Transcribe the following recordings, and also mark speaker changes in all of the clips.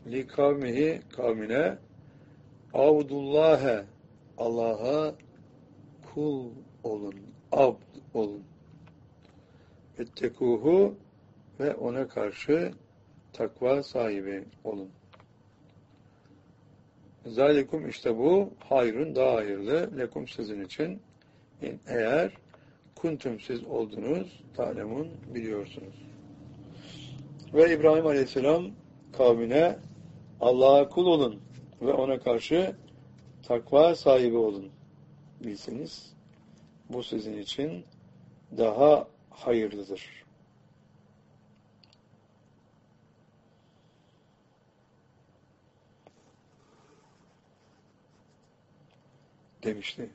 Speaker 1: li kavmihi kavmine avdullâhe Allah'a kul olun, abd olun. Ettekuhu ve ona karşı takva sahibi olun. Zalikum işte bu hayrun daha hayırlı lekum sizin için eğer kuntum siz oldunuz talemun biliyorsunuz. Ve İbrahim Aleyhisselam kavmine Allah'a kul olun ve ona karşı takva sahibi olun. Bilseniz bu sizin için daha hayırlıdır. Demişti.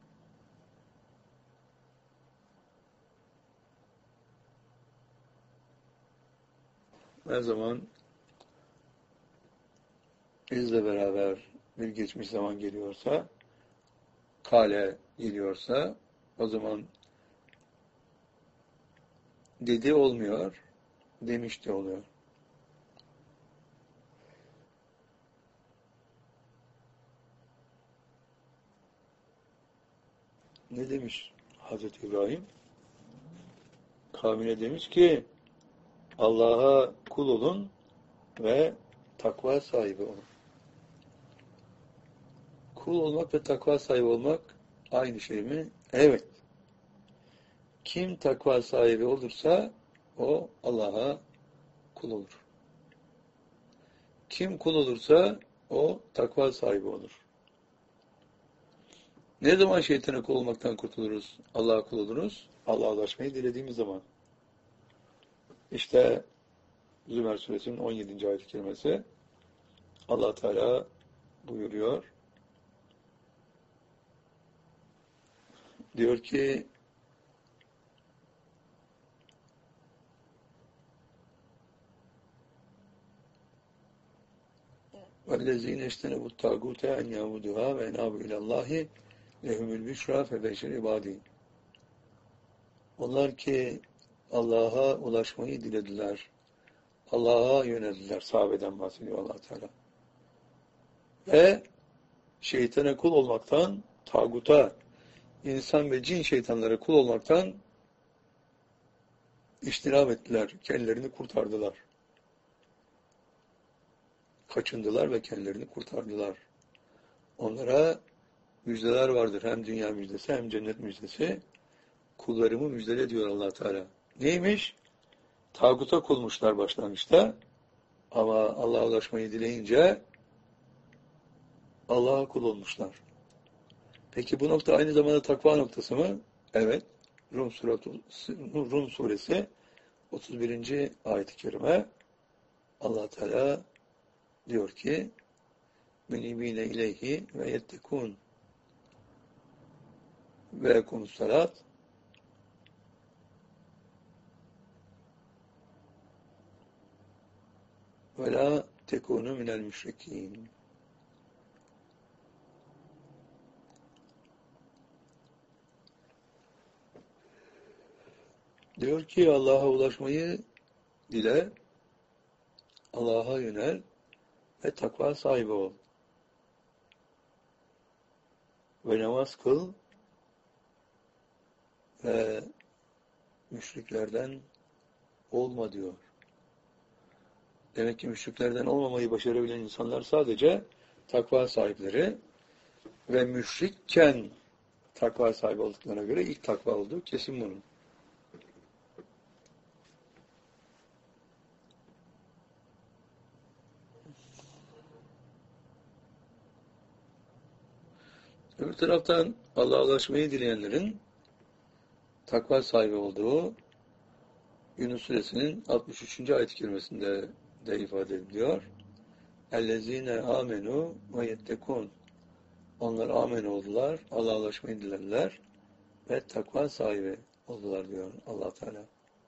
Speaker 1: Ne zaman bizle beraber bir geçmiş zaman geliyorsa, kale geliyorsa, o zaman dedi olmuyor, demişti oluyor. Ne demiş Hazreti İbrahim? Kavmine demiş ki, Allah'a kul olun ve takva sahibi olun. Kul olmak ve takva sahibi olmak aynı şey mi? Evet. Kim takva sahibi olursa o Allah'a kul olur. Kim kul olursa o takva sahibi olur. Ne zaman şeytana kul olmaktan kurtuluruz? Allah'a kul oluruz. Allah'a ulaşmayı dilediğimiz zaman. İşte Zümer Suresinin 17. ayet-i kerimesi Allah Teala buyuruyor. Diyor ki وَالَّذ۪ينَ اجْتَنَبُوا الطَّاغُوتَ اَنْ يَعْبُدُهَا وَاَنَابُوا اِلَى اللّٰهِ لَهُمُ الْبِشْرَى فَبَشِّرْ عِبَادِهِ. Onlar ki Allah'a ulaşmayı dilediler. Allah'a yöneldiler. Sahabeden bahsediyor Allah Teala. Ve şeytana kul olmaktan, tağuta, insan ve cin şeytanlara kul olmaktan iştinab ettiler. Kendilerini kurtardılar. Kaçındılar ve kendilerini kurtardılar. Onlara müjdeler vardır. Hem dünya müjdesi hem cennet müjdesi. Kullarımı müjdele diyor Allah Teala. Neymiş? Tağuta kulmuşlar başlangıçta. Ama Allah'a ulaşmayı dileyince Allah'a kul olmuşlar. Peki bu nokta aynı zamanda takva noktası mı? Evet. Rum suresi 31. ayet-i kerime Allah Teala diyor ki münibine ileyhi ve yettekûn ve ekumus salat ve la tekûnü minel müşrikîn. Diyor ki Allah'a ulaşmayı dile, Allah'a yönel ve takva sahibi ol. Ve namaz kıl ve müşriklerden olma diyor. Demek ki müşriklerden olmamayı başarabilen insanlar sadece takva sahipleri ve müşrikken takva sahibi olduklarına göre ilk takva olduğu kesin bunun. Öbür taraftan Allah'a ulaşmayı dileyenlerin takva sahibi olduğu Yunus Suresinin 63. ayet-i kerimesinde de ifade ediliyor. اَلَّذ۪ينَ آمَنُوا وَيَتَّكُونَ Onlar amen oldular, Allah'a ulaşmayı dilediler ve takva sahibi oldular diyor Allah Teala.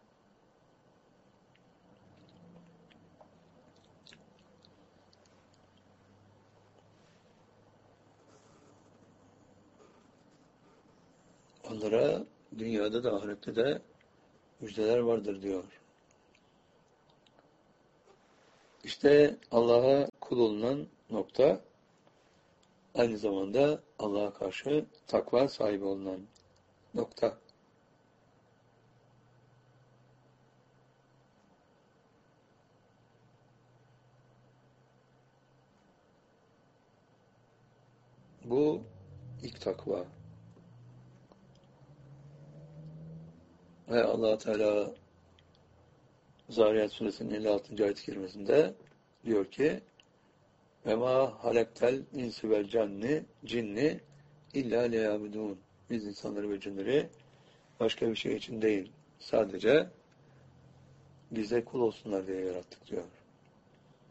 Speaker 1: Onlara dünyada da ahirette de müjdeler vardır diyor. İşte İşte Allah'a kul olunan nokta aynı zamanda Allah'a karşı takva sahibi olunan nokta. Bu ilk takva. Ve Allah Teala Zariyat Suresinin 56. ayet-i kerimesinde diyor ki ve ma halaktel insi vel cinni illa liyabudun. Biz insanları ve cinleri başka bir şey için değil, sadece bize kul olsunlar diye yarattık diyor.